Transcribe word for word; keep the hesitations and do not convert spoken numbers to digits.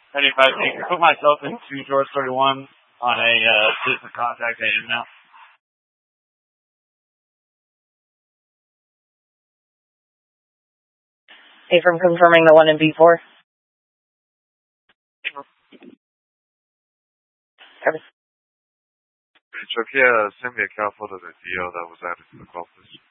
seventy-five, I can put myself into George thirty-one on a uh, citizen contact I am now. Hey, from confirming the one in B four. It's okay, uh, send me a cal photo of the D O that was added to the call, please.